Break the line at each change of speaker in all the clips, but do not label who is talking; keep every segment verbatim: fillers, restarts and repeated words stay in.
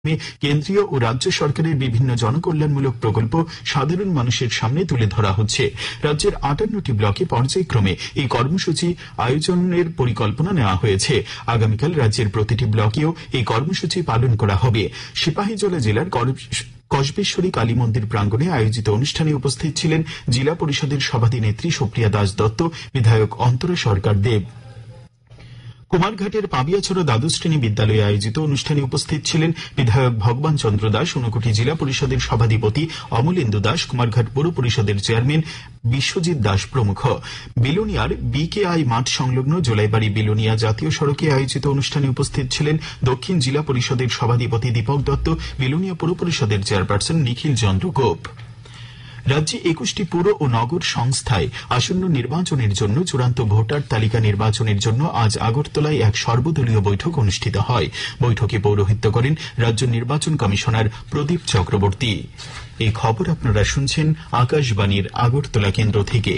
কেন্দ্রীয় ও রাজ্য সরকারের বিভিন্ন জনকল্যাণমূলক প্রকল্প সাধারণ মানুষের সামনে তুলে ধরা হচ্ছে। রাজ্যের আটান্নটি ব্লকে পর্যায়ক্রমে এই কর্মসূচি আয়োজনের পরিকল্পনা নেওয়া হয়েছে। আগামীকাল রাজ্যের প্রতিটি ব্লকেও এই কর্মসূচি পালন করা হবে। সিপাহীজলা জেলার কসবেশ্বরী কালী মন্দির প্রাঙ্গণে আয়োজিত অনুষ্ঠানে উপস্থিত ছিলেন জেলা পরিষদের সভাধিনেত্রী সুপ্রিয়া দাস দত্ত, বিধায়ক অন্তরা সরকার দেব। কুমারঘাটের পাবিয়াছড়া দ্বাদশ শ্রেণী বিদ্যালয়ে আয়োজিত অনুষ্ঠানে উপস্থিত ছিলেন বিধায়ক ভগবান চন্দ্র দাস, ঊনকোটি জেলা পরিষদের সভাধিপতি অমলেন্দু দাস, কুমারঘাট পৌর পরিষদের চেয়ারম্যান বিশ্বজিৎ দাস প্রমুখ। বিলোনিয়ার বিকেআই মাঠ সংলগ্ন জোলাইবাড়ি বিলোনিয়া জাতীয় সড়কে আয়োজিত অনুষ্ঠানে উপস্থিত ছিলেন দক্ষিণ জেলা পরিষদের সভাধিপতি দীপক দত্ত, বিলোনিয়া পৌর পরিষদের চেয়ারপারসন নিখিল চন্দ্র গোপ। রাজ্যে একুশটি পুর ও নগর সংস্থায় আসন্ন নির্বাচনের জন্য চূড়ান্ত ভোটার তালিকা নির্বাচনের জন্য আজ আগরতলায় এক সর্বদলীয় বৈঠক অনুষ্ঠিত হয়। বৈঠকে পৌরোহিত্য করেন রাজ্য নির্বাচন কমিশনার প্রদীপ চক্রবর্তী। এই খবর আপনারা শুনছেন আকাশবাণীর আগরতলা কেন্দ্র থেকে।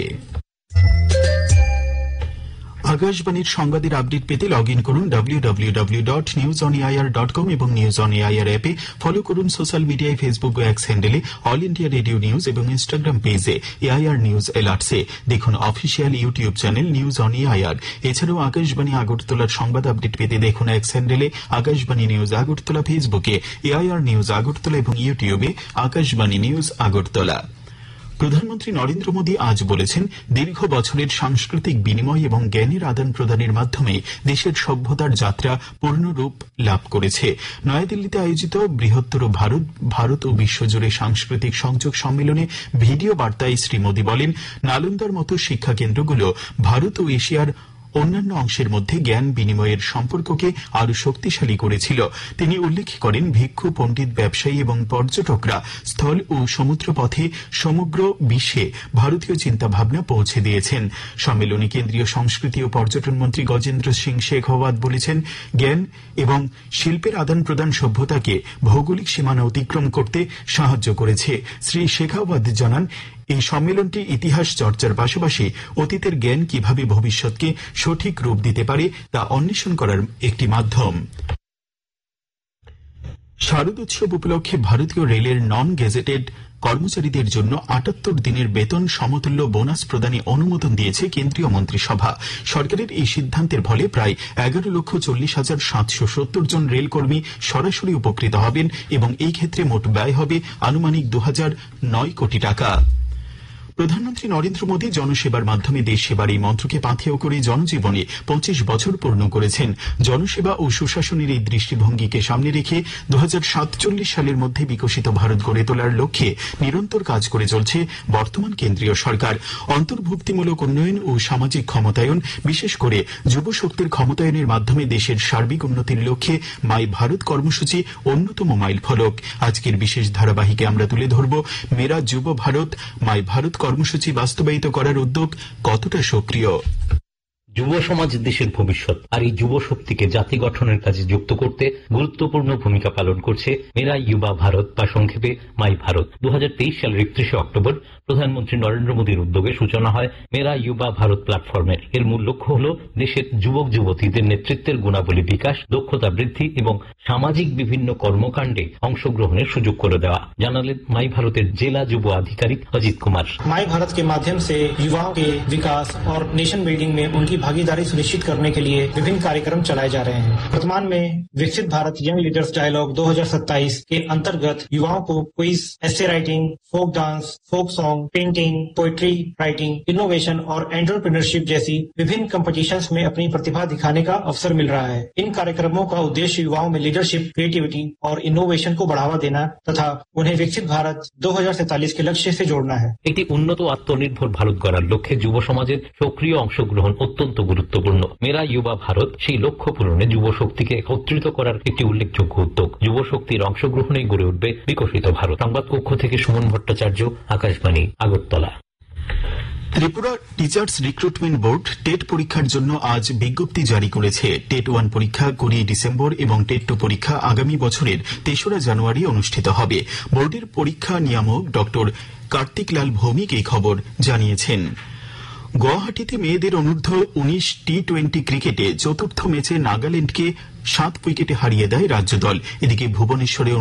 আকাশবাণীর সংবাদের আপডেট পেতে লগ ইন করুন W W W dot news on AIR dot com এবং নিউজ অন এআইআর অ্যাপে ফলো করুন সোশ্যাল মিডিয়ায় ফেসবুক ও এক্স হ্যান্ডেলে অল ইন্ডিয়া রেডিও নিউজ এবং ইনস্টাগ্রাম পেজে এআইআর নিউজ এলার্টসে দেখুন official YouTube channel news on AIR. এছাড়াও আকাশবাণী আগরতলার সংবাদ আপডেট পেতে দেখুন এক্স হ্যান্ডেলে আকাশবাণী নিউজ আগরতলা, ফেসবুকে এআইআর নিউজ আগরতলা এবং ইউটিউবে আকাশবাণী নিউজ আগরতলা। প্রধানমন্ত্রী নরেন্দ্র মোদী আজ বলেছেন, দীর্ঘ বছরের সাংস্কৃতিক বিনিময় এবং জ্ঞানের আদান প্রদানের মাধ্যমে দেশের সভ্যতার যাত্রা পূর্ণরূপ লাভ করেছে। নয়াদিল্লিতে আয়োজিত বৃহত্তর ভারত ভারত ও বিশ্বজুড়ে সাংস্কৃতিক সংযোগ সম্মেলনে ভিডিও বার্তায় শ্রী মোদী বলেন, নালন্দার মতো শিক্ষা কেন্দ্রগুলো ভারত ও এশিয়ার অন্যান্য অংশের মধ্যে জ্ঞান বিনিময়ের সম্পর্ককে আরো শক্তিশালী করেছিল। তিনি উল্লেখ করেন, ভিক্ষু, পণ্ডিত, ব্যবসায়ী এবং পর্যটকরা স্থল ও সমুদ্রপথে সমগ্র বিশ্বে ভারতীয় চিন্তাভাবনা পৌঁছে দিয়েছেন। সম্মেলনে কেন্দ্রীয় সংস্কৃতি ও পর্যটন মন্ত্রী গজেন্দ্র সিং শেখাওয়াত বলেছেন, জ্ঞান এবং শিল্পের আদান প্রদান সভ্যতাকে ভৌগোলিক সীমানা অতিক্রম করতে সাহায্য করেছে। শ্রী শেখাওয়াত জানান, এই সম্মেলনটি ইতিহাস চর্চার পাশাপাশি অতীতের জ্ঞান কিভাবে ভবিষ্যৎকে সঠিক রূপ দিতে পারে তা অন্বেষণ করার একটি মাধ্যম। শারদোৎসব উপলক্ষে ভারতীয় রেলের নন গেজেটেড কর্মচারীদের জন্য আটাত্তর দিনের বেতন সমতুল্য বোনাস প্রদানে অনুমোদন দিয়েছে কেন্দ্রীয় মন্ত্রিসভা। সরকারের এই সিদ্ধান্তের ফলে প্রায় এগারো লক্ষ চল্লিশ হাজার সাতশো সত্তর জন রেলকর্মী সরাসরি উপকৃত হবেন এবং এই ক্ষেত্রে মোট ব্যয় হবে আনুমানিক দু হাজার নয় কোটি টাকা। প্রধানমন্ত্রী নরেন্দ্র মোদী জনসেবার মাধ্যমে দেশ সেবার এই মন্ত্রকে পাথেয় করে জনজীবনে পঁচিশ বছর পূর্ণ করেছেন। জনসেবা ও সুশাসনের এই দৃষ্টিভঙ্গিকে সামনে রেখে দু হাজার সাতচল্লিশ সালের মধ্যে বিকশিত ভারত গড়ে তোলার লক্ষ্যে নিরন্তর কাজ করে চলছে বর্তমান কেন্দ্রীয় সরকার। অন্তর্ভুক্তিমূলক উন্নয়ন ও সামাজিক ক্ষমতায়ন, বিশেষ করে যুব শক্তির ক্ষমতায়নের মাধ্যমে দেশের সার্বিক উন্নতির লক্ষ্যে মাই ভারত কর্মসূচি অন্যতম মাইল ফলক। আজকের বিশেষ ধারাবাহিকে আমরা তুলে ধরব মেরা যুব ভারত মাই ভারত কর্মসূচি বাস্তবায়িত করার উদ্যোগ কতটা সক্রিয়।
যুব সমাজ দেশের ভবিষ্যৎ, আর এই যুব শক্তিকে জাতি গঠনের কাজে যুক্ত করতে গুরুত্বপূর্ণ ভূমিকা পালন করছে মেরা যুবা ভারত বা সংক্ষেপে মাই ভারত। দু হাজার তেইশ সালের একত্রিশে অক্টোবর প্রধানমন্ত্রী নরেন্দ্র মোদীর উদ্যোগে সূচনা হয় মেরা যুবা ভারত প্ল্যাটফর্মের। এর মূল লক্ষ্য হল দেশের যুবক যুবতীদের নেতৃত্বের গুণাবলী বিকাশ, দক্ষতা বৃদ্ধি এবং সামাজিক বিভিন্ন কর্মকাণ্ডে অংশগ্রহণের সুযোগ করে দেওয়া, জানালেন মাই ভারতের জেলা যুব আধিকারিক অজিত কুমার।
माई भारत के माध्यम से युवाओं के विकास और नेशन बिल्डिंग में उनकी भागीदारी सुनिश्चित करने के लिए विभिन्न कार्यक्रम चलाए जा रहे हैं। वर्तमान में विकसित भारत यंग लीडर्स डायलॉग दो हज़ार सत्ताईस के अंतर्गत युवाओं को क्विज, एस्से writing, folk dance, folk song, painting, poetry writing, innovation और एंटरप्रेन्योरशिप जैसी विभिन्न कॉम्पिटिशन्स में अपनी प्रतिभा दिखाने का अवसर मिल रहा है। इन कार्यक्रमों का उद्देश्य युवाओं में लीडरशिप, क्रिएटिविटी और इनोवेशन को बढ़ावा देना तथा उन्हें विकसित भारत दो हजार सैंतालीस के लक्ष्य से जोड़ना है।
একটি উন্নত আত্মনির্ভর ভারত গড়ার লক্ষ্যে যুব সমাজের সক্রিয় অংশগ্রহণ অত্যন্ত গুরুত্বপূর্ণ। মেরা যুবা ভারত সেই লক্ষ্য পূরণে যুব শক্তিকে একত্রিত করার একটি উল্লেখযোগ্য উদ্যোগ। যুব শক্তির অংশগ্রহণে গড়ে উঠবে বিকশিত ভারত। সংবাদ কক্ষ থেকে Suman Bhattacharya, Akashvani, Agartala.
Tripura teachers recruitment board TET পরীক্ষার জন্য আজ বিজ্ঞপ্তি জারি করেছে। টেট ওয়ান পরীক্ষা কুড়ি ডিসেম্বর এবং টেট টু পরীক্ষা আগামী বছরের তেসরা জানুয়ারি অনুষ্ঠিত হবে। বোর্ডের পরীক্ষা নিয়ামক ডক্টর কার্তিক লাল ভৌমিক এই খবর জানিয়েছেন। গুয়াহাটিতে মেয়েদের অনূর্ধ্ব উনিশ টি টোয়েন্টি ক্রিকেটে চতুর্থ ম্যাচে নাগাল্যান্ডকে সাত উইকেটে হারিয়ে দেয় রাজ্য দল। এদিকে ভুবনেশ্বরে